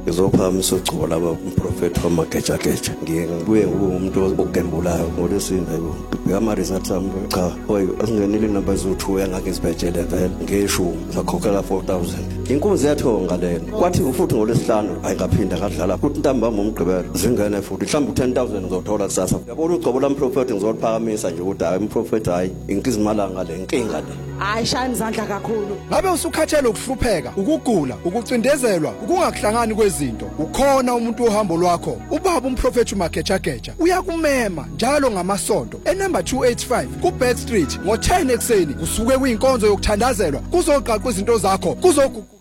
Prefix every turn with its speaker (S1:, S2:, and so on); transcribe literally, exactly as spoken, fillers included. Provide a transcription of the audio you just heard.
S1: ngizophakamisa uchubo laba umprofeti wamagejageja ngiye ngibuye ngibe umuntu ogembulayo ngolesine yebo ngama result ami cha hoy asingenile number zo-two engake ngizibhejele vele ngeshumi zakhokhela four thousand inkunzi yathonga lena kwathi futhi ngolesihlanu ayingaphinda kadlala futhi ntambama umgqibelo zingene futhi mhlawumbe u-ten thousand ngizothola kusasa yabona uchubo lamprofeti ngizoliphakamisa nje ukuthi hayi umprofeti hayi inkizimalanga le inkinga le
S2: hayi shaya izandla kakhulu.
S3: Ngabe usukhathele ukuhlupheka, ukugula, ukucindezelwa, ukungahlangani kwezinto. Ukhona umuntu ohambo lwakho, ubaba umprofeti uMagejageja. Uyakumema njalo ngamasonto enumber two eighty-five ku Back Street ngo ten ekseni kusuke kuyinkonzo yokuthandazelwa kuzoqaqwa izinto zakho kuzogu